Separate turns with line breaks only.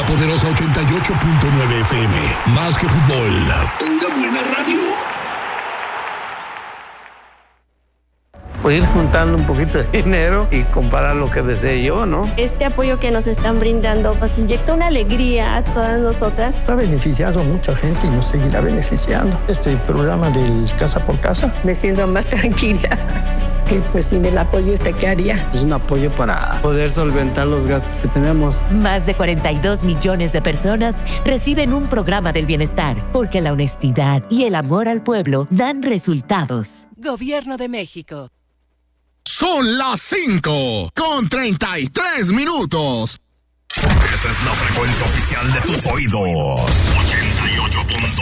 poderosa 88.9 FM. Más que fútbol, pura buena radio.
Pues ir juntando un poquito de dinero y comprar lo que desee yo, ¿no?
Este apoyo que nos están brindando nos inyecta una alegría a todas nosotras.
Ha beneficiado a mucha gente y nos seguirá beneficiando. Este programa del Casa por Casa.
Me siento más tranquila. Y pues sin el apoyo, ¿qué haría?
Es un apoyo para poder solventar los gastos que tenemos.
Más de 42 millones de personas reciben un programa del bienestar, porque la honestidad y el amor al pueblo dan resultados.
Gobierno de México.
Son las 5:33. Esta es la frecuencia oficial de tus oídos. 88.